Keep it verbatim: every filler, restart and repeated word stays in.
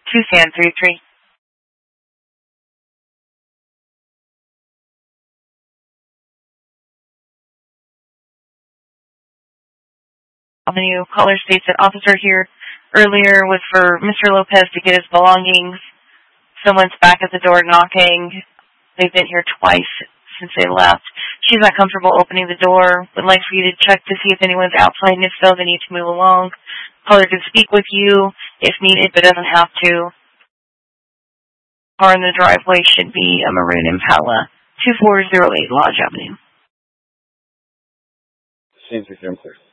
Tucson three three. Avenue. Caller states that officer here earlier was for Mister Lopez to get his belongings. Someone's back at the door knocking. They've been here twice since they left. She's not comfortable opening the door. Would like for you to check to see if anyone's outside, and if so, they need to move along. Caller can speak with you if needed, but doesn't have to. Car in the driveway should be a maroon Impala. two four zero eight Lodge Avenue. Scene three, clear.